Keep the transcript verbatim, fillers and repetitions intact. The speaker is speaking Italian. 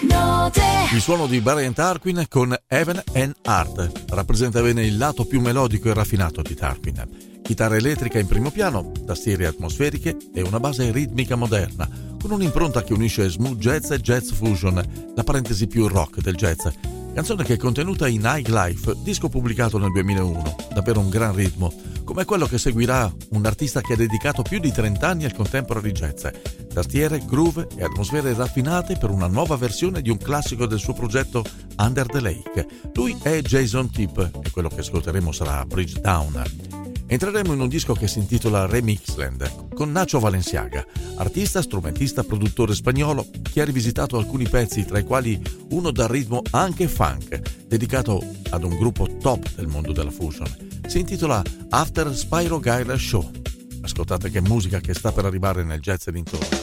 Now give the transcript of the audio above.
Il suono di Brian Tarquin con Heaven and Earth rappresenta bene il lato più melodico e raffinato di Tarquin. Chitarra elettrica in primo piano, tastiere atmosferiche e una base ritmica moderna, con un'impronta che unisce smooth jazz e jazz fusion, la parentesi più rock del jazz. Canzone che è contenuta in High Life, disco pubblicato nel duemilauno, davvero un gran ritmo, come quello che seguirà un artista che ha dedicato più di trenta anni al contemporary jazz. Tastiere, groove e atmosfere raffinate per una nuova versione di un classico del suo progetto Under the Lake. Lui è Jason Tipp e quello che ascolteremo sarà Bridge Down. Entreremo in un disco che si intitola Remixland, con Nacho Valenciaga, artista, strumentista, produttore spagnolo, che ha rivisitato alcuni pezzi, tra i quali uno dal ritmo anche funk, dedicato ad un gruppo top del mondo della fusion. Si intitola After Spyro Gyra Show. Ascoltate che musica che sta per arrivare nel jazz e dintorni.